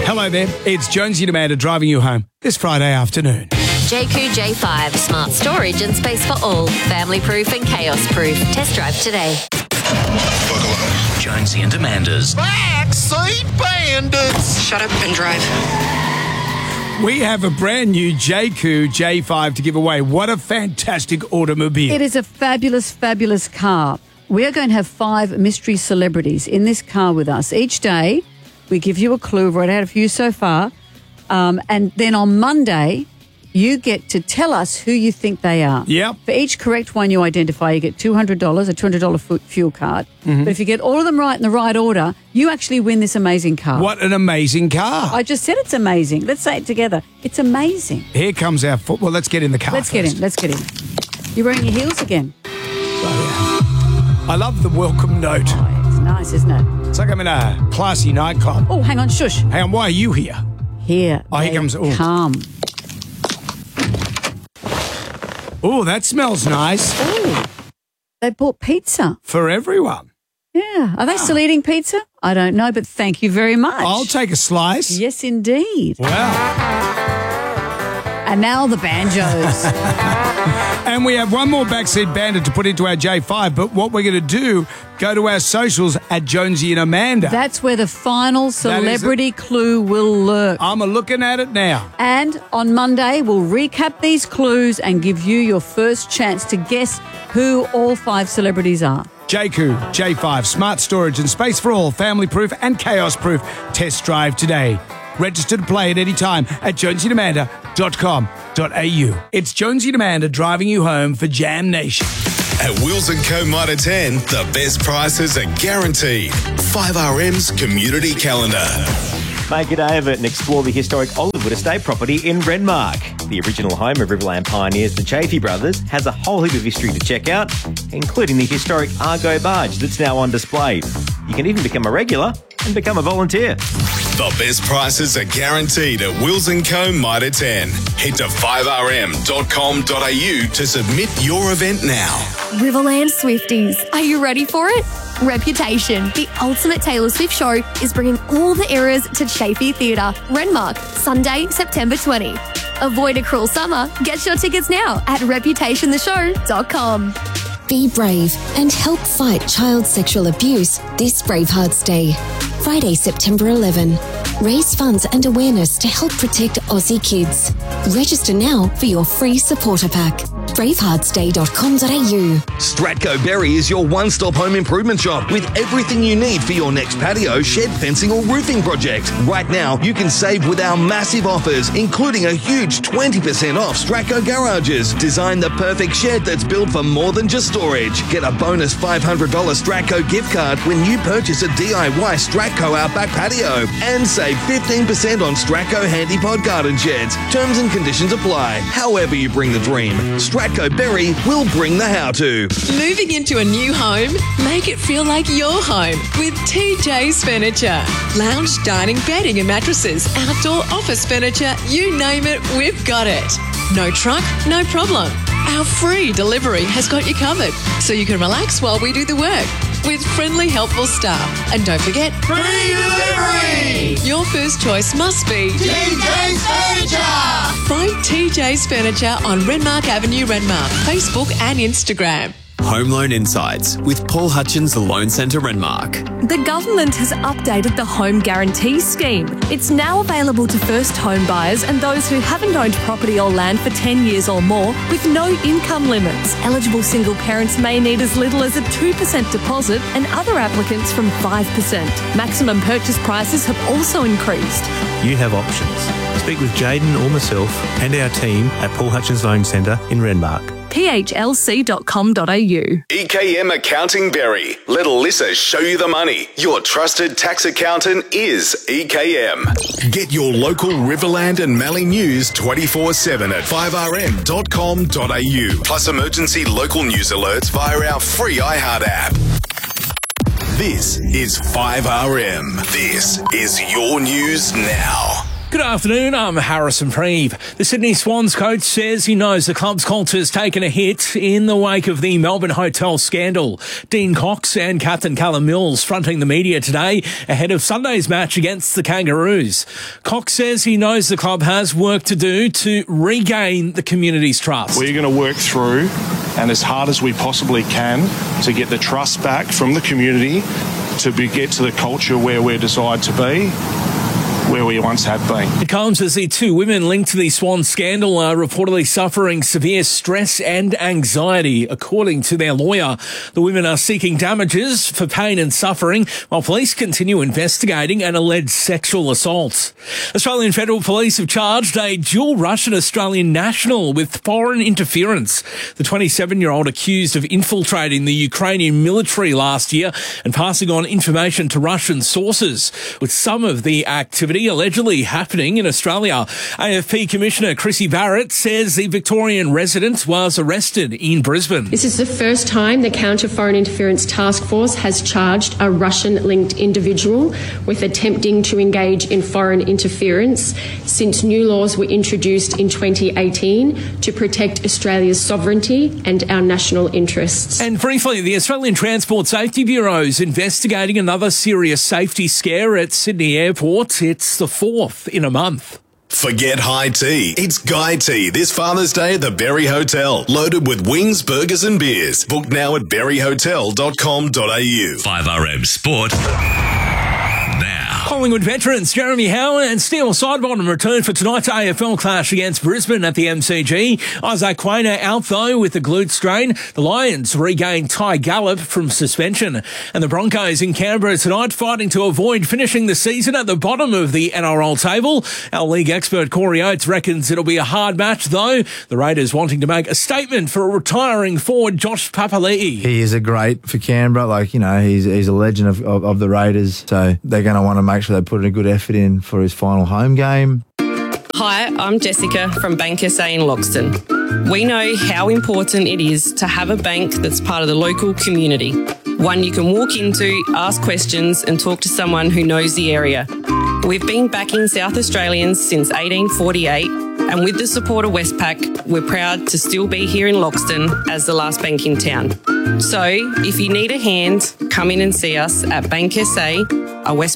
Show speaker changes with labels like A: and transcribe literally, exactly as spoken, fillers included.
A: Hello there, it's Jonesy and Amanda driving you home this Friday afternoon.
B: J Q J five, smart storage and space for all. Family proof and chaos proof. Test drive today.
C: Jonesy and Amanda's
D: Backseat Bandits.
E: Shut up and drive.
A: We have a brand new J Q J five to give away. What a fantastic automobile.
F: It is a fabulous, fabulous car. We are going to have five mystery celebrities in this car with us. Each day, we give you a clue. We've already had a few so far. Um, and then on Monday, you get to tell us who you think they are.
A: Yep.
F: For each correct one you identify, you get two hundred dollars, a two hundred dollars fu- fuel card. Mm-hmm. But if you get all of them right in the right order, you actually win this amazing car.
A: What an amazing car.
F: I just said it's amazing. Let's say it together. It's amazing.
A: Here comes our foot. Well, let's get in the car
F: Let's
A: first.
F: get in. Let's get in. You're wearing your heels again.
A: I love the welcome note.
F: Oh, it's nice, isn't it?
A: It's like I'm in a classy nightclub.
F: Oh, hang on. Shush.
A: Hang on, why are you here?
F: Here.
A: Oh, here
F: they
A: comes- oh.
F: Come.
A: Oh, that smells nice.
F: Oh, they bought pizza.
A: For everyone.
F: Yeah. Are they still eating pizza? I don't know, but thank you very much.
A: I'll take a slice.
F: Yes, indeed.
A: Wow.
F: And now the banjos.
A: And we have one more backseat bandit to put into our J five, but what we're going to do, go to our socials at Jonesy and Amanda.
F: That's where the final celebrity clue will lurk.
A: I'm a-looking at it now.
F: And on Monday, we'll recap these clues and give you your first chance to guess who all five celebrities are.
A: J Q J five, smart storage and space for all, family proof and chaos proof. Test drive today. Register to play at any time at jonesy and amanda dot com dot a u. It's Jonesy and Amanda driving you home for Jam Nation.
G: At Wheels and Co Mitre ten, the best prices are guaranteed. five R M's Community Calendar.
H: Make a day of it and explore the historic Oliverwood estate property in Renmark. The original home of Riverland pioneers, the Chaffey brothers, has a whole heap of history to check out, including the historic Argo barge that's now on display. You can even become a regular and become a volunteer.
G: The best prices are guaranteed at Wheels and Co Mitre ten. Head to five r m dot com dot a u to submit your event now.
I: Riverland Swifties, are you ready for it? Reputation, the ultimate Taylor Swift show, is bringing all the eras to Chaffey Theatre, Renmark, Sunday, September twentieth. Avoid a cruel summer. Get your tickets now at reputation the show dot com.
J: Be brave and help fight child sexual abuse this Bravehearts Day. Friday, September eleventh. Raise funds and awareness to help protect Aussie kids. Register now for your free supporter pack. bravehearts day dot com dot a u.
K: Stratco Berry is your one-stop home improvement shop with everything you need for your next patio, shed, fencing or roofing project. Right now, you can save with our massive offers, including a huge twenty percent off Stratco garages. Design the perfect shed that's built for more than just storage. Get a bonus five hundred dollars Stratco gift card when you purchase a D I Y Stratco Outback patio. And save fifteen percent on Stratco Handypod garden sheds. Terms and conditions apply. However you bring the dream, Stratco Berry will bring the how-to.
L: Moving into a new home? Make it feel like your home with T J's Furniture. Lounge, dining, bedding and mattresses, outdoor office furniture, you name it, we've got it. No truck, no problem. Our free delivery has got you covered, so you can relax while we do the work. With friendly, helpful staff. And don't forget, free delivery! Your first choice must be
D: T J's Furniture!
L: Find T J's Furniture on Renmark Avenue, Renmark, Facebook and Instagram.
M: Home Loan Insights with Paul Hutchins Loan Centre Renmark.
N: The government has updated the Home Guarantee Scheme. It's now available to first home buyers and those who haven't owned property or land for ten years or more with no income limits. Eligible single parents may need as little as a two percent deposit and other applicants from five percent. Maximum purchase prices have also increased.
O: You have options. Speak with Jaden or myself and our team at Paul Hutchins Loan Centre in Renmark.
N: p h l c dot com dot a u.
G: E K M Accounting Berry. Let Alyssa show you the money. Your trusted tax accountant is E K M. Get your local Riverland and Mallee news twenty-four seven at five r m dot com dot a u. Plus emergency local news alerts via our free iHeart app. This is five R M. This is your news now.
C: Good afternoon, I'm Harrison Preeve. The Sydney Swans coach says he knows the club's culture has taken a hit in the wake of the Melbourne hotel scandal. Dean Cox and captain Callum Mills fronting the media today ahead of Sunday's match against the Kangaroos. Cox says he knows the club has work to do to regain the community's trust.
E: We're going to work through and as hard as we possibly can to get the trust back from the community to be, get to the culture where we're desired to be, where we once have been.
C: It comes as the two women linked to the Swan scandal are reportedly suffering severe stress and anxiety, according to their lawyer. The women are seeking damages for pain and suffering, while police continue investigating an alleged sexual assault. Australian Federal Police have charged a dual Russian Australian national with foreign interference. The twenty-seven-year-old accused of infiltrating the Ukrainian military last year and passing on information to Russian sources, with some of the activity allegedly happening in Australia. A F P Commissioner Chrissy Barrett says the Victorian resident was arrested in Brisbane.
P: This is the first time the Counter Foreign Interference Task Force has charged a Russian-linked individual with attempting to engage in foreign interference since new laws were introduced in twenty eighteen to protect Australia's sovereignty and our national interests.
C: And briefly, the Australian Transport Safety Bureau is investigating another serious safety scare at Sydney Airport. It's the fourth in a month.
G: Forget high tea. It's Guy Tea this Father's Day at the Berry Hotel. Loaded with wings, burgers and beers. Book now at berry hotel dot com dot a u.
Q: five R M Sport.
C: Collingwood veterans Jeremy Howe and Steele Sidebottom return for tonight's A F L clash against Brisbane at the M C G. Isaac Quainer out though with the glute strain. The Lions regain Ty Gallup from suspension. And the Broncos in Canberra tonight fighting to avoid finishing the season at the bottom of the N R L table. Our league expert Corey Oates reckons it'll be a hard match though. The Raiders wanting to make a statement for retiring forward Josh Papali'i.
R: He is a great for Canberra. Like, you know, he's he's a legend of, of, of the Raiders. So they're going to want to make sure they put in a good effort in for his final home game.
S: Hi, I'm Jessica from Bank S A in Loxton. We know how important it is to have a bank that's part of the local community. One you can walk into, ask questions and talk to someone who knows the area. We've been backing South Australians since eighteen forty-eight, and with the support of Westpac, we're proud to still be here in Loxton as the last bank in town. So, if you need a hand, come in and see us at Bank S A, a Westpac